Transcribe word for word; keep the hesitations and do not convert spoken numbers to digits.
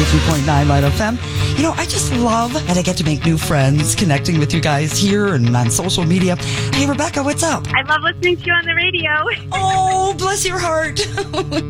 ninety-three point nine Light F M. You know, I just love that I get to make new friends, connecting with you guys here and on social media. Hey, Rebecca, what's up? I love listening to you on the radio. Oh, bless your heart.